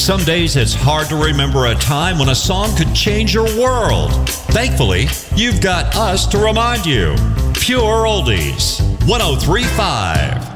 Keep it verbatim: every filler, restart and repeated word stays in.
Some days it's hard to remember a time when a song could change your world. Thankfully, you've got us to remind you. Pure Oldies, one oh three point five.